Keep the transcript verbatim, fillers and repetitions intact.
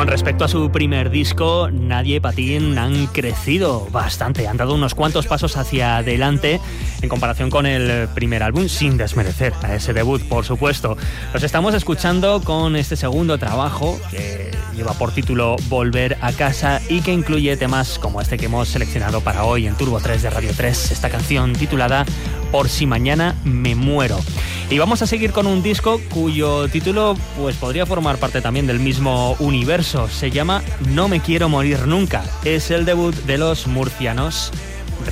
Con respecto a su primer disco, Nadie y Patín han crecido bastante, han dado unos cuantos pasos hacia adelante en comparación con el primer álbum, sin desmerecer a ese debut, por supuesto. Los estamos escuchando con este segundo trabajo que lleva por título Volver a casa y que incluye temas como este que hemos seleccionado para hoy en Turbo tres de Radio tres, esta canción titulada Por si mañana me muero. Y vamos a seguir con un disco cuyo título pues podría formar parte también del mismo universo. Se llama No me quiero morir nunca. Es el debut de los murcianos